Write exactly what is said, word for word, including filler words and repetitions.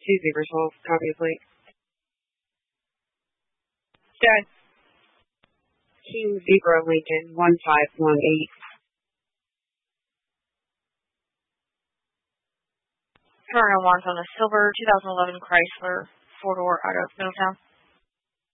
two zero twelve, copy of plate. Done. King Zebra Lincoln, one five one eight. Turn on ones on the silver two thousand eleven Chrysler four-door out of Middletown.